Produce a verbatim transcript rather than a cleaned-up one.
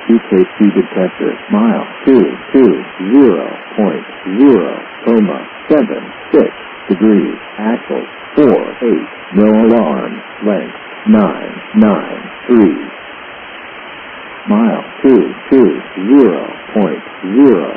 Q K C detector. Mile two two zero point zero comma seven six degrees. Axle four eight. No alarm. Length nine nine three. Mile two two zero point zero